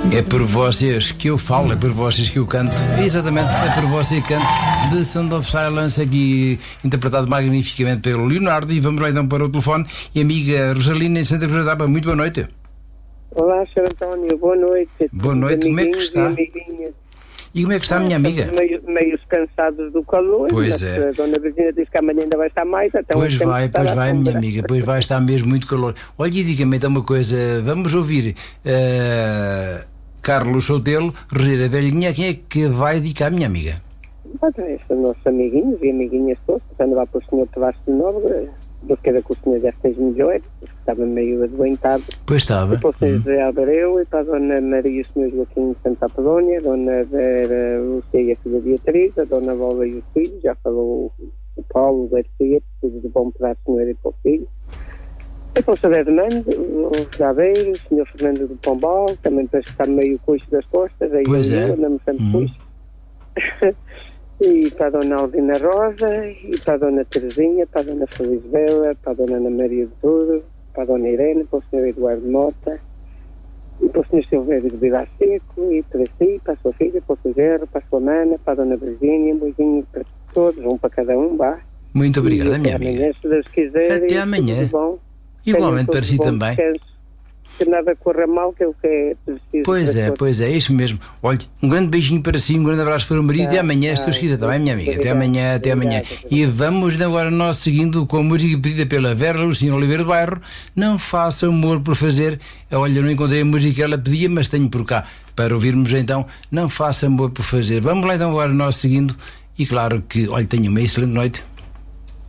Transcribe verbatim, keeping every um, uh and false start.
É por vocês que eu falo, é por vocês que eu canto. Exatamente, é por você que canto. The Sound of Silence, aqui interpretado magnificamente pelo Leonardo. E vamos lá então para o telefone. E a amiga Rosalina em Santa Cruz da Alba, muito boa noite. Olá, senhor António, boa noite. Boa noite, como é que está? E como é que está a minha amiga? Meio, meio cansados do calor. Pois é. A dona Virginia diz que amanhã ainda vai estar mais. Então pois vai, pois vai, minha amiga, pois vai estar mesmo muito calor. Olha, e diga-me então uma coisa, vamos ouvir uh, Carlos Sotelo, Roger a Velhinha, quem é que vai dedicar a minha amiga? Estes são nossos amiguinhos e amiguinhas todos, estando lá para o senhor Tavares de Nobre, porque era que o senhor já esteja melhor, estava meio adoentado. Pois estava. E para o senhor José Alvareu, e para a dona Maria e o senhor Joaquim de Santa Apolónia, a dona Vera Lúcia e a filha Beatriz, a dona Bola e os filhos, já falou o Paulo, o Garcia, tudo de bom para a senhora e para o filho. E para o senhor Edmando, o Javeiro, o senhor Fernando do Pombal, também parece que está meio coxo das costas, aí pois eu é. andamos sempre Uhum. coxo. E para a dona Aldina Rosa, e para a dona Terezinha, para a dona Feliz Bela, para a dona Ana Maria de Tudo, para a dona Irene, para o senhor Eduardo Mota, e para o senhor Silvério de Vilar Seco, e para si, para a sua filha, para o seu Gerro, para a sua mana, para a dona Virgínia, um beijinho para todos, um para cada um, vá. Muito obrigada, e minha até amiga. Amanhã, se Deus quiser. Até amanhã. Bom. Igualmente para si também. Descanso. Que nada corra mal, que é o que é preciso. Pois é, pois é, isso mesmo. Olha, um grande beijinho para si, um grande abraço para o marido. Ah, e amanhã, se Deus quiser, também, minha amiga. Até amanhã, até amanhã. E vamos agora nós seguindo com a música pedida pela Vera Lucinha Oliveira do Bairro. Não faça amor por fazer. Olha, não encontrei a música que ela pedia, mas tenho por cá para ouvirmos então. Não faça amor por fazer. Vamos lá então agora nós seguindo. E claro que, olha, tenha uma excelente noite.